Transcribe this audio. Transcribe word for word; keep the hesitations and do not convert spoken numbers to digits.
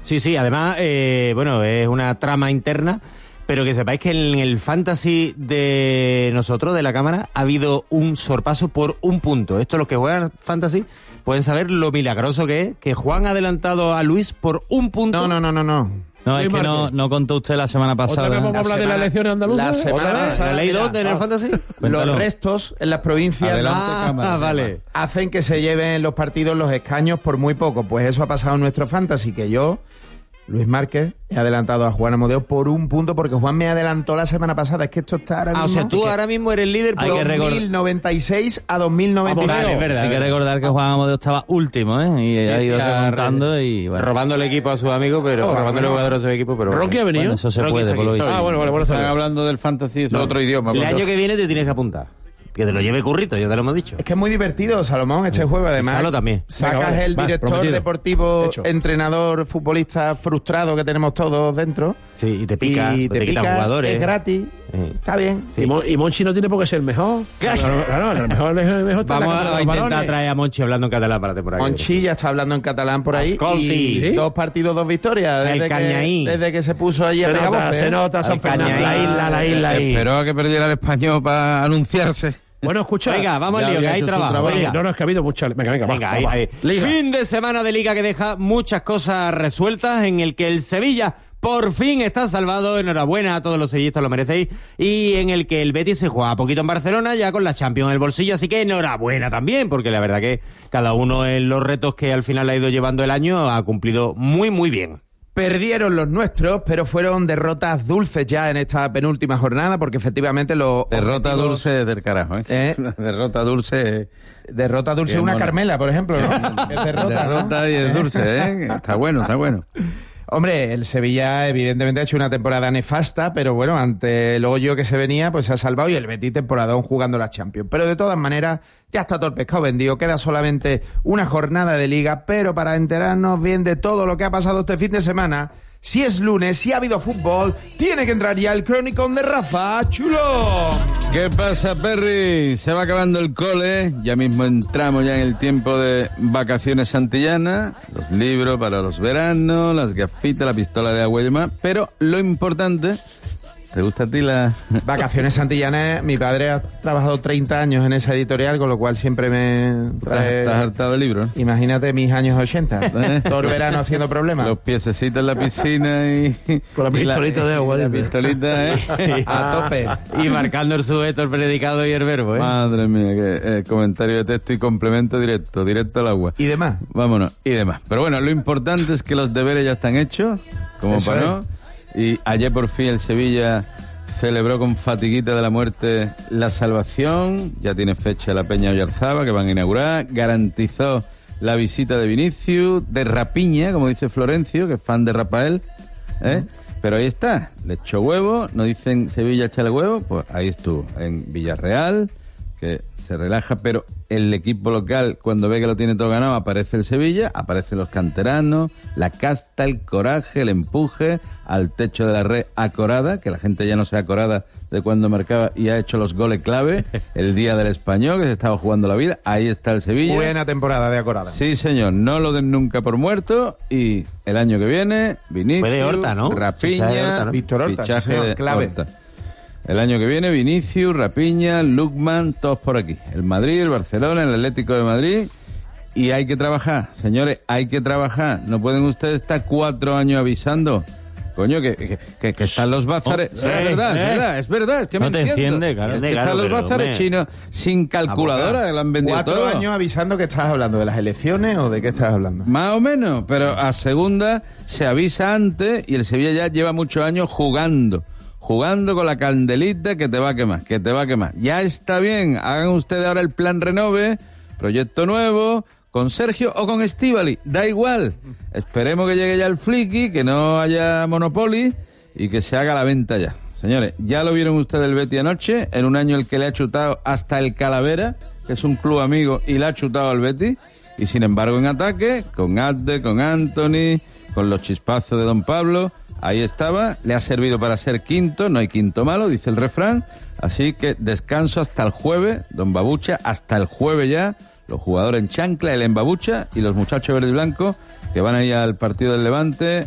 Sí, sí, además, eh, bueno, es una trama interna, pero que sepáis que en el fantasy de nosotros, de la cámara, ha habido un sorpaso por un punto. Esto los que juegan fantasy pueden saber lo milagroso que es, que Juan ha adelantado a Luis por un punto. No, no, no, no, no. No, es que no, no contó usted la semana pasada. ¿Otra vez vamos a hablar de las elecciones andaluzas? La semana ¿Otra vez? pasada, ¿La ley mira, dos en el fantasy? Los restos en las provincias Adelante, Ah, cámara, vale. hacen que se lleven los partidos los escaños por muy poco. Pues eso ha pasado en nuestro fantasy, que yo, Luis Márquez, he adelantado a Juan Amodeo por un punto, porque Juan me adelantó la semana pasada. Es que esto está ahora mismo... Ah, o sea, tú ahora mismo eres líder Hay por que recordar- dos mil noventa y seis a dos mil noventa y seis. Vale, es verdad. Hay que recordar que Juan Amodeo estaba último, ¿eh? Y Sí, ha ido sí, ha remontando y... Bueno, robando el equipo a sus amigos, pero Oh, robando el no. jugador a su equipo, pero... ¿Rocky ha venido? bueno, eso se Rocky puede, está por lo aquí. visto. Ah, bueno, vale, bueno. Están saber. hablando del fantasy, es otro idioma. El bueno. año que viene te tienes que apuntar. Que te lo lleve Currito, ya te lo hemos dicho. Es que es muy divertido, Salomón, este juego. Además, Salo también. sacas Venga, vale, el va, director prometido. deportivo, Hecho. entrenador, futbolista frustrado que tenemos todos dentro. Sí, y te pica, y te, te quitan pica, jugadores. es gratis, Eh. está bien. Y, Mon- y Monchi no tiene por qué ser mejor. Claro. Claro, claro, el mejor, el mejor está en Vamos la Copa de a los intentar Balones. traer a Monchi hablando en catalán para la temporada. que Monchi ya está hablando en catalán por ahí. Ascolti. Y ¿Sí? dos partidos, dos victorias. El Desde Cañaí. que, desde que se puso allí a Se pegar nota, voces. se nota San Al Fernando, la Cañaí. isla, la isla ahí. Esperó a que perdiera el español para anunciarse. Bueno, escucha. Venga, vamos al Ya lío, que había hay hecho su trabajo. trabajo. Oye, Venga. no, no, es que ha habido mucha... Venga, venga, va, Venga, va, ahí, va. ahí. Liga. Fin de semana de Liga que deja muchas cosas resueltas, en el que el Sevilla por fin está salvado. Enhorabuena a todos los sevillistas, lo merecéis. Y en el que el Betis se juega poquito en Barcelona, ya con la Champions en el bolsillo. Así que enhorabuena también, porque la verdad que cada uno en los retos que al final ha ido llevando el año ha cumplido muy, muy bien. Perdieron los nuestros, pero fueron derrotas dulces ya en esta penúltima jornada, porque efectivamente los Derrota objetivos- dulce del carajo, ¿eh? ¿Eh? Una derrota dulce. Derrota dulce Qué una mona. Carmela, por ejemplo, ¿no? Es derrota, ¿no? Derrota y es dulce, ¿eh? Está bueno, está bueno. Hombre, el Sevilla evidentemente ha hecho una temporada nefasta, pero bueno, ante el hoyo que se venía, pues se ha salvado, y el Betis temporadón jugando la Champions. Pero de todas maneras, ya está todo el pescado vendido, queda solamente una jornada de Liga, pero para enterarnos bien de todo lo que ha pasado este fin de semana, si es lunes, si ha habido fútbol, tiene que entrar ya el Crónicón de Rafa Chulo. ¿Qué pasa, Perry? Se va acabando el cole, ya mismo entramos ya en el tiempo de vacaciones santillanas, los libros para los veranos, las gafitas, la pistola de agua y demás, pero lo importante, ¿te gusta a ti la...? Vacaciones Santillanas, mi padre ha trabajado treinta años en esa editorial, con lo cual siempre me trae... ¿Estás hartado de libros? Imagínate mis años ochenta, todo el verano haciendo problemas. Los piececitos en la piscina y... Con la y pistolita de agua, y La dice. pistolita, ¿eh? A tope. Y marcando el sujeto, el predicado y el verbo, ¿eh? Madre mía, que eh, comentario de texto y complemento directo, directo al agua. Y demás. Vámonos, y demás. Pero bueno, lo importante es que los deberes ya están hechos, como Eso para no. es. Y ayer por fin el Sevilla celebró con fatiguita de la muerte la salvación. Ya tiene fecha la Peña Oyarzaba, que van a inaugurar. Garantizó la visita de Vinicius, de Rapiña, como dice Florencio, que es fan de Rafael. ¿eh? Pero ahí está, le echó huevo. No dicen Sevilla échale huevo, pues ahí estuvo, en Villarreal, que se relaja, pero el equipo local, cuando ve que lo tiene todo ganado, aparece el Sevilla, aparecen los canteranos, la casta, el coraje, el empuje, al techo de la red acorada, que la gente ya no se acorada de cuando marcaba y ha hecho los goles clave, el día del Español, que se estaba jugando la vida, ahí está el Sevilla. Buena temporada de Acorada. Sí, señor, no lo den nunca por muerto, y el año que viene, Vinicius, Fue de Horta, ¿no? Fichaje de Rapiña, Horta, ¿no? Víctor Horta, sí, fichaje señor, de clave. Horta. El año que viene, Vinicius, Rapiña, Lukman, todos por aquí. El Madrid, el Barcelona, el Atlético de Madrid. Y hay que trabajar, señores, hay que trabajar. No pueden ustedes estar cuatro años avisando. Coño, que, que, que, que están los bazares. Oh, es eh, verdad, eh. es verdad, es verdad. Es que No me te enciendo. enciende, claro. Es que Claro, están los pero, bazares hombre. chinos sin calculadora, que lo han vendido Cuatro todo. años avisando que estás hablando de las elecciones o de qué estás hablando. Más o menos, pero a segunda se avisa antes y el Sevilla ya lleva muchos años jugando. Jugando con la candelita que te va a quemar, que te va a quemar. Ya está bien, hagan ustedes ahora el plan Renove, proyecto nuevo, con Sergio o con Estíbali, da igual. Esperemos que llegue ya el Flicky, que no haya Monopoly y que se haga la venta ya. Señores, ya lo vieron ustedes el Betis anoche, en un año el que le ha chutado hasta el Calavera, que es un club amigo, y le ha chutado al Betis. Y sin embargo en ataque, con Adde, con Anthony, con los chispazos de Don Pablo, ahí estaba, le ha servido para ser quinto, no hay quinto malo, dice el refrán, así que descanso hasta el jueves, Don Babucha, hasta el jueves ya, los jugadores en chancla, el en Babucha y los muchachos verde y blanco que van a ir al partido del Levante